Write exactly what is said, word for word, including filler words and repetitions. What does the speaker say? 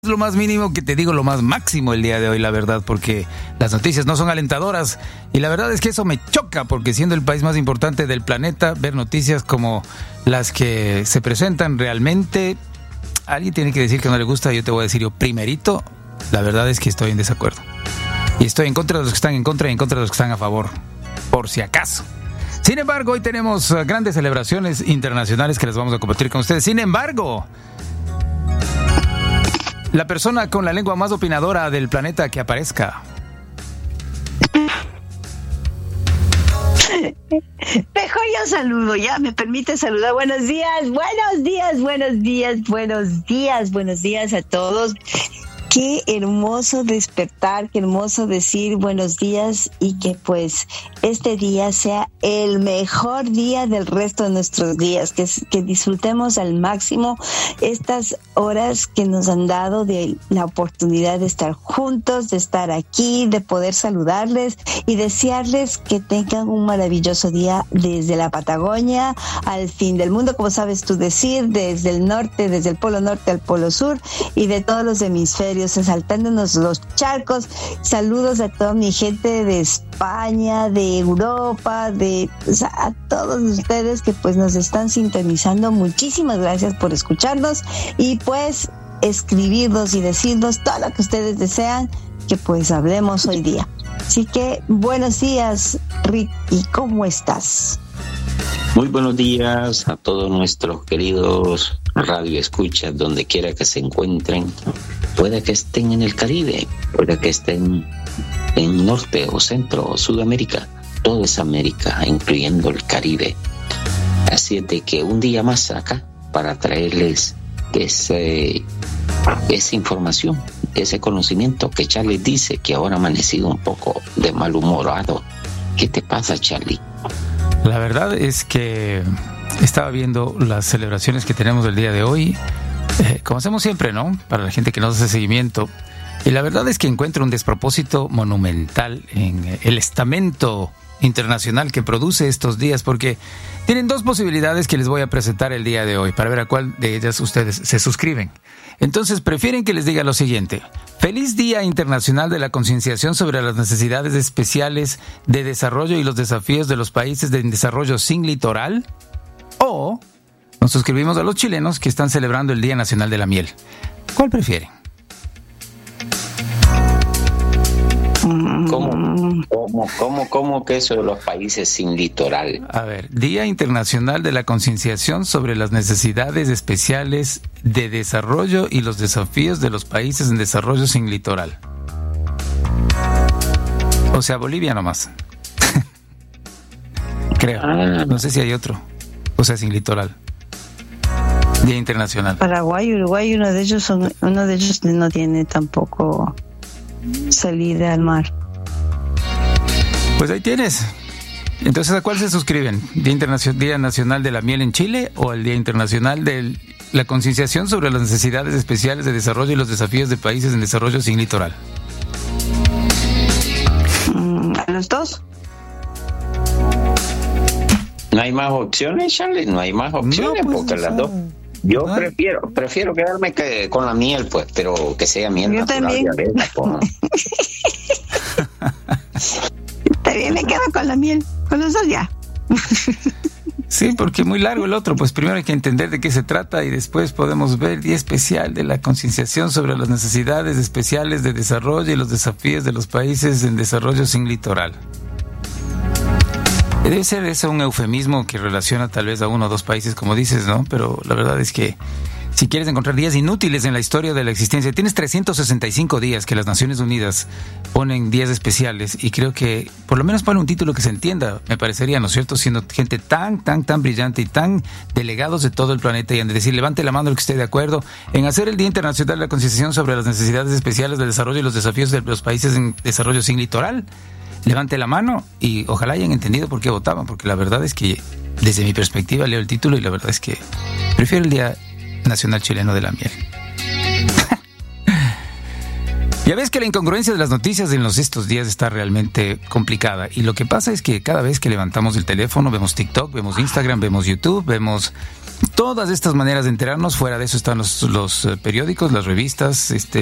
Lo más mínimo que te digo, lo más máximo el día de hoy, la verdad, porque las noticias no son alentadoras y la verdad es que eso me choca, porque siendo el país más importante del planeta, ver noticias como las que se presentan realmente, alguien tiene que decir que no le gusta. Yo te voy a decir yo primerito, la verdad es que estoy en desacuerdo y estoy en contra de los que están en contra y en contra de los que están a favor, por si acaso. Sin embargo, hoy tenemos grandes celebraciones internacionales que les vamos a compartir con ustedes. Sin embargo, la persona con la lengua más opinadora del planeta que aparezca. Mejor yo saludo, ya me permite saludar. Buenos días, buenos días, buenos días, buenos días, buenos días a todos. Qué hermoso despertar, qué hermoso decir buenos días y que pues este día sea el mejor día del resto de nuestros días, que, que disfrutemos al máximo estas horas que nos han dado de la oportunidad de estar juntos, de estar aquí, de poder saludarles y desearles que tengan un maravilloso día desde la Patagonia al fin del mundo, como sabes tú decir, desde el norte, desde el polo norte al polo sur y de todos los hemisferios, saltándonos los charcos. Saludos a toda mi gente de España, de Europa, de o sea, a todos ustedes que pues nos están sintonizando. Muchísimas gracias por escucharnos y pues escribirnos y decirnos todo lo que ustedes desean que pues hablemos hoy día. Así que buenos días, Rick, ¿y cómo estás? Muy buenos días a todos nuestros queridos radio escuchas, donde quiera que se encuentren. Puede que estén en el Caribe, puede que estén en Norte o Centro o Sudamérica. Todo es América, incluyendo el Caribe. Así es de que un día más acá para traerles ese, esa información, ese conocimiento que Charlie dice que ahora ha amanecido un poco de malhumorado. ¿Qué te pasa, Charlie? La verdad es que estaba viendo las celebraciones que tenemos el día de hoy, eh, como hacemos siempre, ¿no? Para la gente que nos hace seguimiento. Y la verdad es que encuentro un despropósito monumental en el estamento internacional que produce estos días, porque tienen dos posibilidades que les voy a presentar el día de hoy, para ver a cuál de ellas ustedes se suscriben. Entonces, prefieren que les diga lo siguiente: Feliz Día Internacional de la Concienciación sobre las Necesidades Especiales de Desarrollo y los Desafíos de los Países en Desarrollo Sin Litoral. O nos suscribimos a los chilenos que están celebrando el Día Nacional de la Miel. ¿Cuál prefieren? ¿Cómo, cómo, cómo, cómo que eso de los países sin litoral? A ver, Día Internacional de la Concienciación sobre las Necesidades Especiales de Desarrollo y los Desafíos de los Países en Desarrollo Sin Litoral. O sea, Bolivia nomás. Creo. Ah. No sé si hay otro. O sea, sin litoral. Día Internacional. Paraguay, Uruguay, uno de ellos son, uno de ellos no tiene tampoco salida al mar. Pues ahí tienes. Entonces, ¿a cuál se suscriben? ¿Día Internacional, Día Nacional de la Miel en Chile o el Día Internacional de la Concienciación sobre las Necesidades Especiales de Desarrollo y los Desafíos de Países en Desarrollo Sin Litoral? Mm, ¿a los dos? ¿No hay más opciones, Charlie? No hay más opciones, no, pues, porque las dos. Yo no. prefiero prefiero quedarme que, con la miel, pues, pero que sea miel Yo natural. también. De abeja, pues. También me quedo con la miel, con los dos ya. Sí, porque es muy largo el otro. Pues primero hay que entender de qué se trata y después podemos ver el Día Especial de la Concienciación sobre las Necesidades Especiales de Desarrollo y los Desafíos de los Países en Desarrollo Sin Litoral. Debe ser eso un eufemismo que relaciona tal vez a uno o dos países, como dices, ¿no? Pero la verdad es que si quieres encontrar días inútiles en la historia de la existencia, tienes trescientos sesenta y cinco días que las Naciones Unidas ponen días especiales y creo que por lo menos pone un título que se entienda, me parecería, ¿no es cierto? Siendo gente tan, tan, tan brillante y tan delegados de todo el planeta y han de decir, levante la mano el que esté de acuerdo en hacer el Día Internacional de la Concienciación sobre las Necesidades Especiales de Desarrollo y los Desafíos de los Países en Desarrollo Sin Litoral. Levante la mano y ojalá hayan entendido por qué votaban, porque la verdad es que desde mi perspectiva leo el título y la verdad es que prefiero el Día Nacional Chileno de la Miel. Ya ves que la incongruencia de las noticias en los estos días está realmente complicada. Y lo que pasa es que cada vez que levantamos el teléfono, vemos TikTok, vemos Instagram, vemos YouTube, vemos todas estas maneras de enterarnos. Fuera de eso están los, los periódicos, las revistas, este